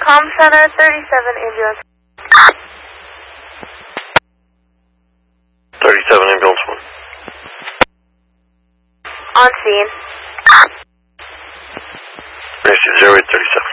Com Center 37 ambulance. 37 ambulance 1. On scene. Receive 0837.